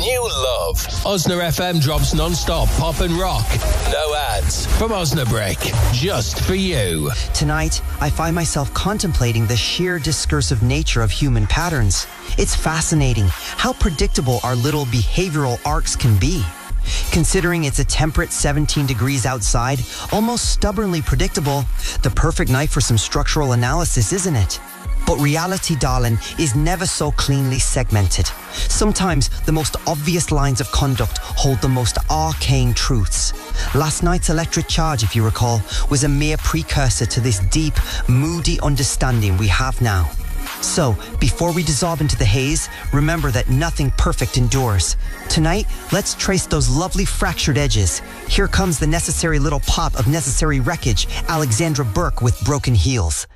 new love. Osna FM drops non-stop pop and rock. No ads. From Osnabrick. Just for you. Tonight, I find myself contemplating the sheer discursive nature of human patterns. It's fascinating how predictable our little behavioral arcs can be. Considering it's a temperate 17 degrees outside, almost stubbornly predictable, the perfect night for some structural analysis, isn't it? But reality, darling, is never so cleanly segmented. Sometimes the most obvious lines of conduct hold the most arcane truths. Last night's electric charge, if you recall, was a mere precursor to this deep, moody understanding we have now. So, before we dissolve into the haze, remember that nothing perfect endures. Tonight, let's trace those lovely fractured edges. Here comes the necessary little pop of necessary wreckage, Alexandra Burke with Broken Heels.